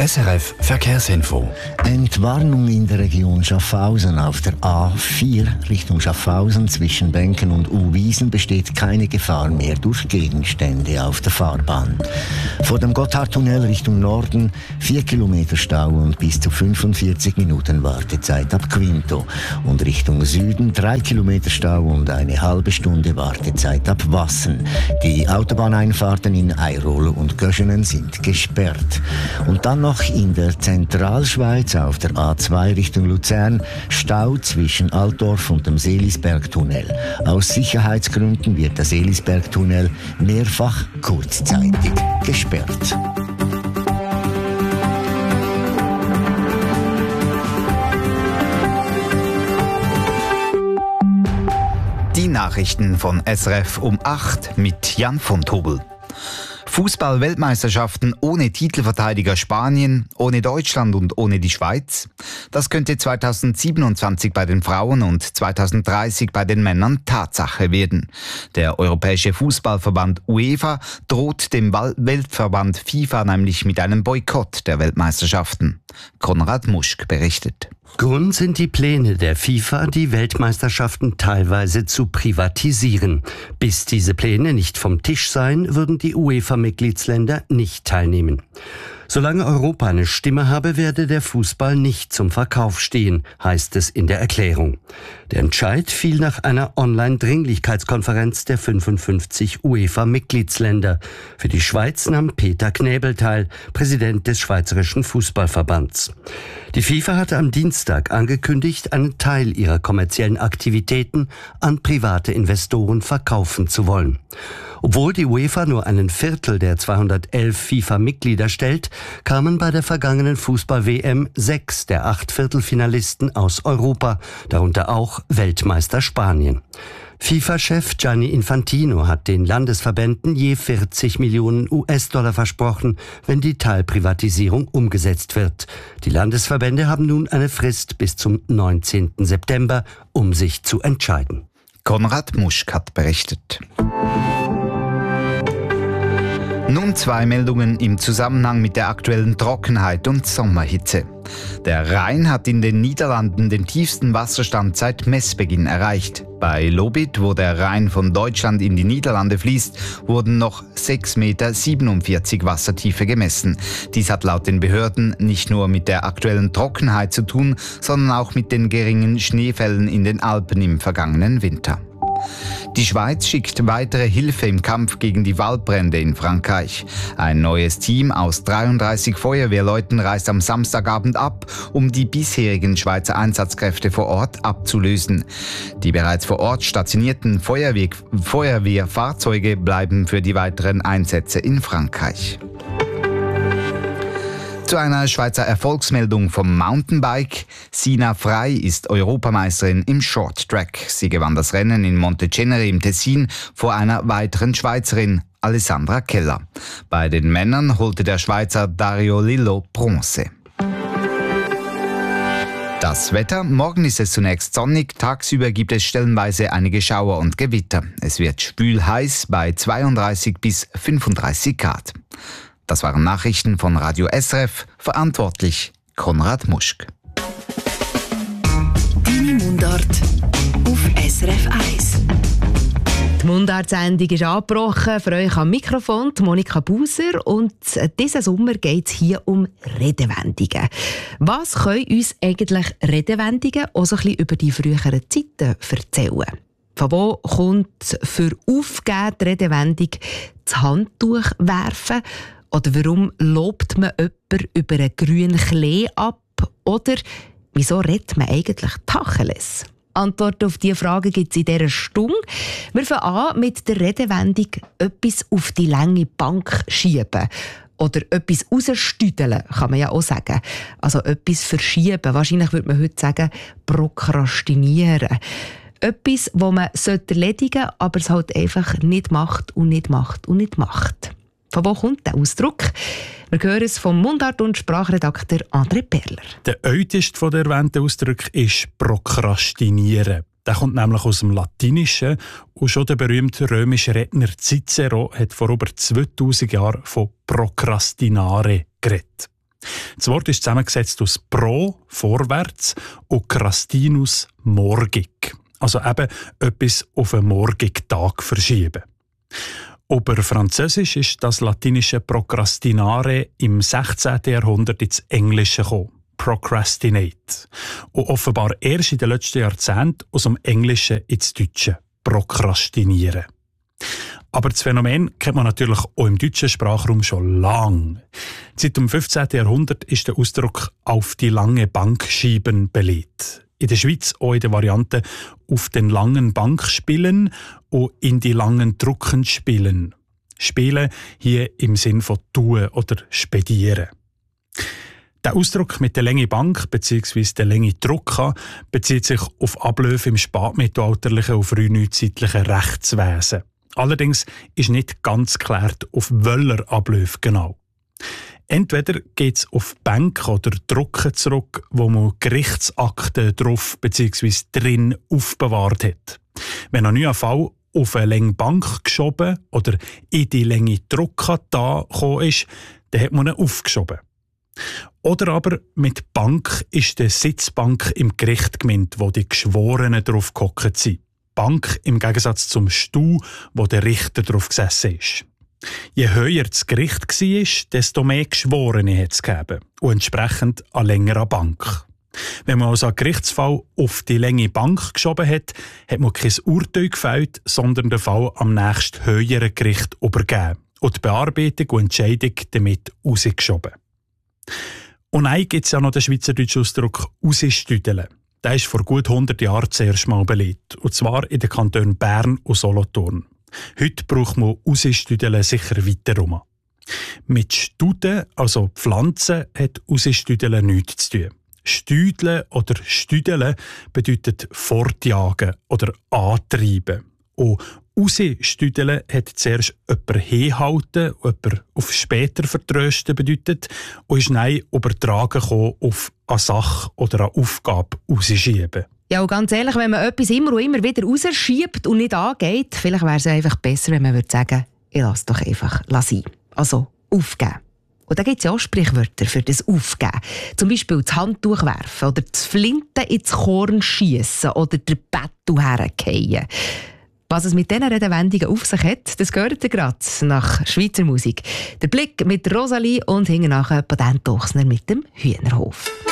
SRF Verkehrsinfo. Entwarnung in der Region Schaffhausen. Auf der A4 Richtung Schaffhausen zwischen Benken und Uwiesen besteht keine Gefahr mehr durch Gegenstände auf der Fahrbahn. Vor dem Gotthardtunnel Richtung Norden 4 Kilometer Stau und bis zu 45 Minuten Wartezeit ab Quinto. Und Richtung Süden 3 Kilometer Stau und eine halbe Stunde Wartezeit ab Wassen. Die Autobahneinfahrten in Airol und Göschenen sind gesperrt. Und dann noch in der Zentralschweiz auf der A2 Richtung Luzern Stau zwischen Altdorf und dem Seelisbergtunnel. Aus Sicherheitsgründen wird der Seelisbergtunnel mehrfach kurzzeitig gesperrt. Die Nachrichten von SRF um 8 mit Jan von Tobel. Fußball-Weltmeisterschaften ohne Titelverteidiger Spanien, ohne Deutschland und ohne die Schweiz. Das könnte 2027 bei den Frauen und 2030 bei den Männern Tatsache werden. Der Europäische Fußballverband UEFA droht dem Weltverband FIFA nämlich mit einem Boykott der Weltmeisterschaften. Konrad Muschk berichtet. Grund sind die Pläne der FIFA, die Weltmeisterschaften teilweise zu privatisieren. Bis diese Pläne nicht vom Tisch seien, würden die UEFA-Mitgliedsländer nicht teilnehmen. Solange Europa eine Stimme habe, werde der Fußball nicht zum Verkauf stehen, heißt es in der Erklärung. Der Entscheid fiel nach einer Online-Dringlichkeitskonferenz der 55 UEFA-Mitgliedsländer. Für die Schweiz nahm Peter Knäbel teil, Präsident des Schweizerischen Fußballverbands. Die FIFA hatte am Dienstag angekündigt, einen Teil ihrer kommerziellen Aktivitäten an private Investoren verkaufen zu wollen. Obwohl die UEFA nur einen Viertel der 211 FIFA-Mitglieder stellt, kamen bei der vergangenen Fußball-WM 6 der 8 Viertelfinalisten aus Europa, darunter auch Weltmeister Spanien. FIFA-Chef Gianni Infantino hat den Landesverbänden je 40 Millionen US-Dollar versprochen, wenn die Teilprivatisierung umgesetzt wird. Die Landesverbände haben nun eine Frist bis zum 19. September, um sich zu entscheiden. Konrad Muschk hat berichtet. Nun 2 Meldungen im Zusammenhang mit der aktuellen Trockenheit und Sommerhitze. Der Rhein hat in den Niederlanden den tiefsten Wasserstand seit Messbeginn erreicht. Bei Lobith, wo der Rhein von Deutschland in die Niederlande fließt, wurden noch 6,47 Meter Wassertiefe gemessen. Dies hat laut den Behörden nicht nur mit der aktuellen Trockenheit zu tun, sondern auch mit den geringen Schneefällen in den Alpen im vergangenen Winter. Die Schweiz schickt weitere Hilfe im Kampf gegen die Waldbrände in Frankreich. Ein neues Team aus 33 Feuerwehrleuten reist am Samstagabend ab, um die bisherigen Schweizer Einsatzkräfte vor Ort abzulösen. Die bereits vor Ort stationierten Feuerwehrfahrzeuge bleiben für die weiteren Einsätze in Frankreich. Zu einer Schweizer Erfolgsmeldung vom Mountainbike. Sina Frey ist Europameisterin im Shorttrack. Sie gewann das Rennen in Montecenere im Tessin vor einer weiteren Schweizerin, Alessandra Keller. Bei den Männern holte der Schweizer Dario Lillo Bronze. Das Wetter. Morgen ist es zunächst sonnig, tagsüber gibt es stellenweise einige Schauer und Gewitter. Es wird schwül heiß bei 32 bis 35 Grad. Das waren Nachrichten von Radio SRF, verantwortlich Konrad Muschk. Deine Mundart auf SRF 1. Die Mundart-Sendung ist angebrochen. Für euch am Mikrofon Monika Buser. Und diesen Sommer geht es hier um Redewendungen. Was können uns eigentlich Redewendungen auch so ein bisschen über die früheren Zeiten erzählen? Von wo kommt für aufgeben die Redewendung das Handtuch werfen? Oder warum lobt man jemanden über einen grünen Klee ab? Oder wieso redet man eigentlich Tacheles? Antworten auf diese Fragen gibt es in dieser Stunde. Wir fangen an mit der Redewendung «etwas auf die lange Bank schieben». Oder «etwas rausstüdeln», kann man ja auch sagen. Also «etwas verschieben». Wahrscheinlich würde man heute sagen «prokrastinieren». Etwas, das man erledigen sollte, aber es halt einfach nicht macht und nicht macht und nicht macht. Von wo kommt der Ausdruck? Wir hören es vom Mundart- und Sprachredakteur André Perler. Der älteste von der erwähnten Ausdrücke ist «prokrastinieren». Der kommt nämlich aus dem Latinischen und schon der berühmte römische Redner Cicero hat vor über 2000 Jahren von «prokrastinare» geredet. Das Wort ist zusammengesetzt aus pro, vorwärts, und crastinus, morgig. Also eben etwas auf einen morgigen Tag verschieben. Über Französisch ist das latinische procrastinare im 16. Jahrhundert ins Englische gekommen. Procrastinate. Und offenbar erst in den letzten Jahrzehnten aus dem Englischen ins Deutsche. Prokrastinieren. Aber das Phänomen kennt man natürlich auch im deutschen Sprachraum schon lange. Seit dem 15. Jahrhundert ist der Ausdruck «auf die lange Bank schieben» belegt. In der Schweiz auch in der Variante «auf den langen Bank spielen» und «in die langen Drucken spielen». Spielen hier im Sinn von «tun» oder «spedieren». Der Ausdruck mit der langen Bank bzw. der langen Drucke bezieht sich auf Abläufe im spätmittelalterlichen und frühneuzeitlichen Rechtswesen. Allerdings ist nicht ganz geklärt, auf welcher Abläufe genau. Entweder geht es auf Bänke oder Drucken zurück, wo man Gerichtsakten drauf bzw. drin aufbewahrt hat. Wenn ein neuer Fall auf eine lange Bank geschoben oder in die lange Drucke da gekommen ist, dann hat man ihn aufgeschoben. Oder aber mit Bank ist die Sitzbank im Gericht gemeint, wo die Geschworenen drauf gehockt sind. Bank im Gegensatz zum Stuhl, wo der Richter drauf gesessen ist. Je höher das Gericht war, desto mehr Geschworene hat es gegeben und entsprechend eine längere Bank. Wenn man also einen Gerichtsfall auf die lange Bank geschoben hat, hat man kein Urteil gefällt, sondern den Fall am nächsten höheren Gericht übergeben und die Bearbeitung und Entscheidung damit rausgeschoben. Und dann gibt es ja noch den schweizerdeutschen Ausdruck «rausstüdeln». Der ist vor gut 100 Jahren zuerst mal belegt, und zwar in den Kantonen Bern und Solothurn. Heute braucht man «rausstüdeln» sicher weiter rum. Mit Studen, also Pflanzen, hat «rausstüdeln» nichts zu tun. Stüdeln oder Stüdeln bedeutet fortjagen oder antreiben. Und «rausstüdeln» hat zuerst jemanden hinhalten, jemanden auf später vertrösten bedeutet und ist dann übertragen auf eine Sache oder eine Aufgabe rausschieben. Ja, und ganz ehrlich, wenn man etwas immer und immer wieder rausschiebt und nicht angeht, vielleicht wäre es einfach besser, wenn man würde sagen, ich lasse doch einfach sein. Also aufgeben. Und da gibt es ja auch Sprichwörter für das Aufgeben. Zum Beispiel das Handtuch werfen oder das Flinte ins Korn schiessen oder den Bettel herfallen. Was es mit diesen Redewendungen auf sich hat, das gehört ihr gerade nach Schweizer Musik. Der Blick mit Rosalie und hinten nachher Patent Ochsner mit dem Hühnerhof.